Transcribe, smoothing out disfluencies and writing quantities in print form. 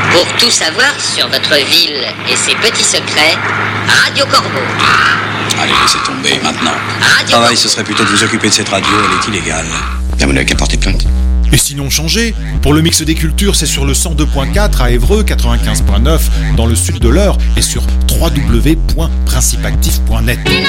Pour tout savoir sur votre ville et ses petits secrets, Radio Corbeau. Allez, laissez tomber maintenant. Radio Le travail, Corbeau. ce serait plutôt de vous occuper de cette radio, elle est illégale. Là, vous n'avez qu'à porter plainte. Et sinon changé, pour le mix des cultures, c'est sur le 102.4 à Évreux, 95.9 dans le sud de l'Eure et sur www.principactif.net.